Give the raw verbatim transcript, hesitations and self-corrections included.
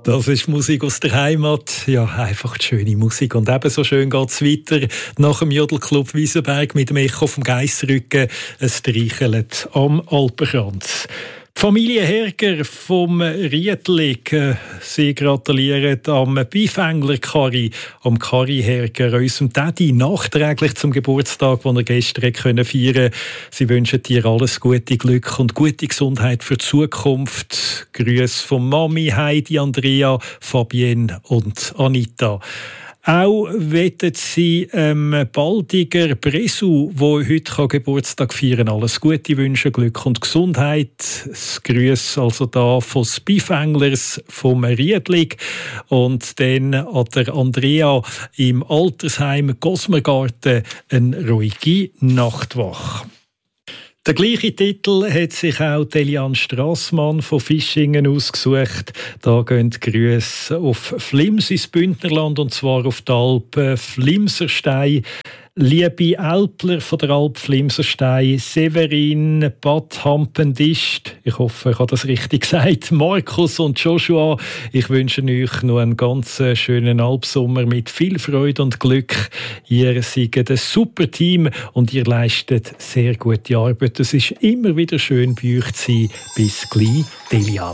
Das ist Musik aus der Heimat. Ja, einfach schöne Musik. Und ebenso schön geht es weiter nach dem Jodelclub Wiesenberg mit dem Echo vom Geissrücken. Es streichelt am Alpenkranz. Die Familie Herger vom Riedlig, äh, sie gratulieren am Beifängler-Karri, am Karri Herger, unserem Daddy, nachträglich zum Geburtstag, den er gestern feiern konnte. Sie wünschen dir alles Gute, Glück und gute Gesundheit für die Zukunft. Grüße von Mami, Heidi, Andrea, Fabienne und Anita. Auch wettet sie ähm, Baldiger Bresu, wo heute Geburtstag feiern, alles Gute wünschen, Glück und Gesundheit. Das Grüß also da von Beifänglers vom Riedlig und dann an der Andrea im Altersheim Gosmergarten eine ruhige Nachtwache. Der gleiche Titel hat sich auch Eliane Strassmann von Fischingen ausgesucht. Da gehen die Grüße auf Flims ins Bündnerland, und zwar auf die Alp Flimserstein. Liebe Alpler von der Alp Flimserstein, Severin, Bad Hampendist, ich hoffe, ich habe das richtig gesagt, Markus und Joshua, ich wünsche euch noch einen ganz schönen Alpsommer mit viel Freude und Glück. Ihr seid ein super Team und ihr leistet sehr gute Arbeit. Es ist immer wieder schön, bei euch zu sein. Bis gleich, Eliane.